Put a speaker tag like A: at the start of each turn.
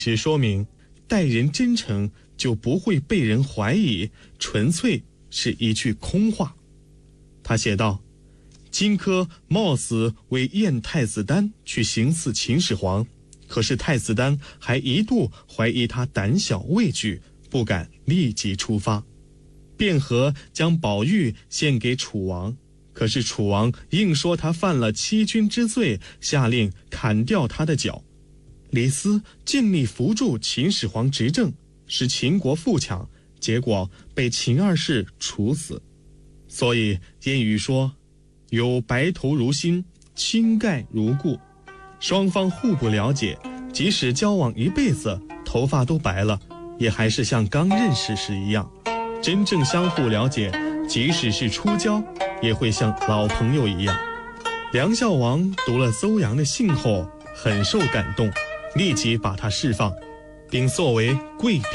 A: 只说明待人真诚就不会被人怀疑，纯粹是一句空话。他写道：荆轲冒死为燕太子丹去行刺秦始皇，可是太子丹还一度怀疑他胆小畏惧，不敢立即出发。卞和将宝玉献给楚王，可是楚王硬说他犯了欺君之罪，下令砍掉他的脚。李斯尽力扶助秦始皇执政，使秦国富强，结果被秦二世处死。所以谚语说，有白头如新，青盖如故。双方互不了解，即使交往一辈子，头发都白了，也还是像刚认识时一样。真正相互了解，即使是初交，也会像老朋友一样。梁孝王读了邹阳的信后，很受感动，立即把他释放，并作为贵宾